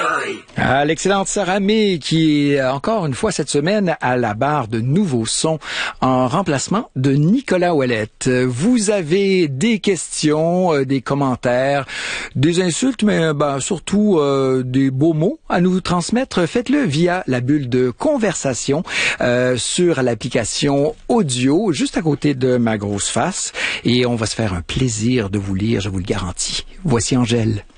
L'excellente Sarah May qui est encore une fois cette semaine à la barre de Nouveaux Sons en remplacement de Nicolas Ouellette. Vous avez des questions, des commentaires, des insultes, mais surtout des beaux mots à nous transmettre. Faites-le via la bulle de conversation sur l'application audio juste à côté de ma grosse face et on va se faire un plaisir de vous lire, je vous le garantis. Voici Angèle.